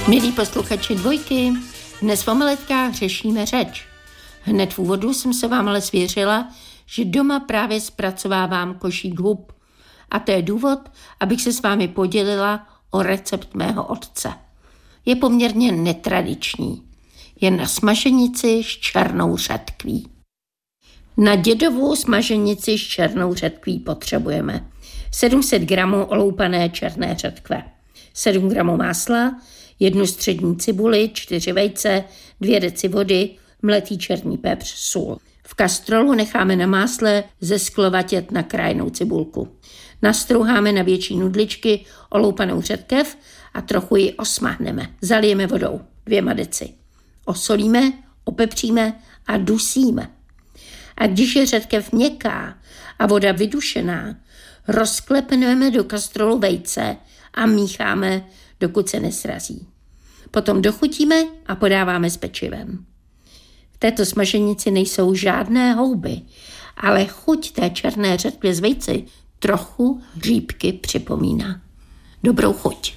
Milí posluchači Dvojky, dnes v omeletkách řešíme řeč. Hned v úvodu jsem se vám ale svěřila, že doma právě zpracovávám košík hub. A to je důvod, abych se s vámi podělila o recept mého otce. Je poměrně netradiční. Je na smaženici s černou řetkví. Na dědovou smaženici s černou řetkví potřebujeme 700 gramů oloupané černé řetkve, 7 gramů másla, 1 střední cibuli, 4 vejce, 2 deci vody, mletý černý pepř, sůl. V kastrolu necháme na másle zesklovatět nakrájenou cibulku. Nastrouháme na větší nudličky oloupanou řetkev a trochu ji osmahneme. Zalijeme vodou 2 deci. Osolíme, opepříme a dusíme. A když je řetkev měkká a voda vydušená, rozklepneme do kastrolu vejce a mícháme, dokud se nesrazí. Potom dochutíme a podáváme s pečivem. V této smaženici nejsou žádné houby, ale chuť té černé řetkve z vejci trochu hříbky připomíná. Dobrou chuť.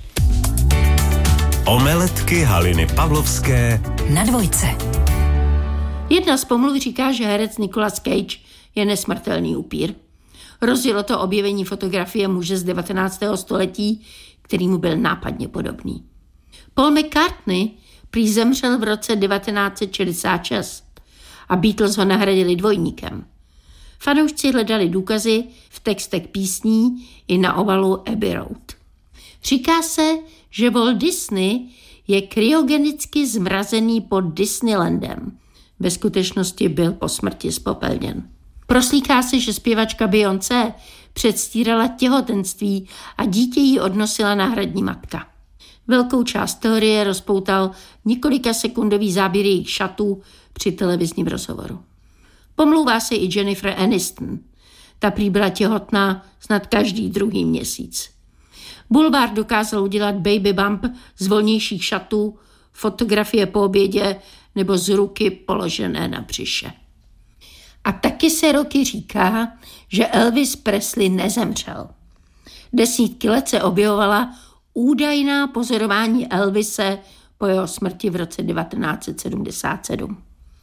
Omeletky Haliny Pavlovské na Dvojce. Jedna z pomluv říká, že herec Nicolas Cage je nesmrtelný upír. Rozjelo to objevení fotografie muže z 19. století, který mu byl nápadně podobný. Paul McCartney prý zemřel v roce 1966 a Beatles ho nahradili dvojníkem. Fanoušci hledali důkazy v textech písní i na obalu Abbey Road. Říká se, že Walt Disney je kryogenicky zmrazený pod Disneylandem. Ve skutečnosti byl po smrti zpopelněn. Proslýchá se, že zpěvačka Beyoncé předstírala těhotenství a dítě jí odnosila náhradní matka. Velkou část teorie rozpoutal několika sekundový záběr jejich šatů při televizním rozhovoru. Pomlouvá se i Jennifer Aniston. Ta prý byla těhotná snad každý druhý měsíc. Bulvár dokázal udělat baby bump z volnějších šatů, fotografie po obědě nebo z ruky položené na břiše. A taky se roky říká, že Elvis Presley nezemřel. Desítky let se objevovala údajná pozorování Elvise po jeho smrti v roce 1977.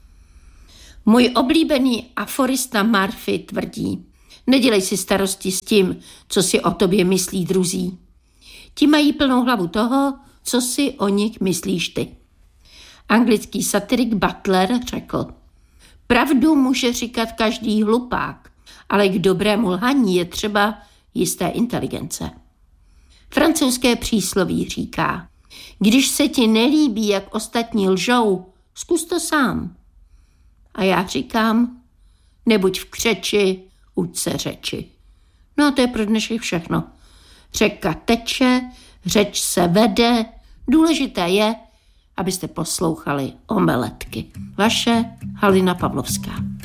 Můj oblíbený aforista Murphy tvrdí: nedělej si starosti s tím, co si o tobě myslí druzí. Ti mají plnou hlavu toho, co si o nich myslíš ty. Anglický satirik Butler řekl: pravdu může říkat každý hlupák, ale k dobrému lhaní je třeba jisté inteligence. Francouzské přísloví říká: když se ti nelíbí, jak ostatní lžou, zkus to sám. A já říkám: nebuď v křeči, uč se řeči. No a to je pro dnešek všechno. Řeka teče, řeč se vede, důležité je, abyste poslouchali omeletky. Vaše Halina Pavlovská.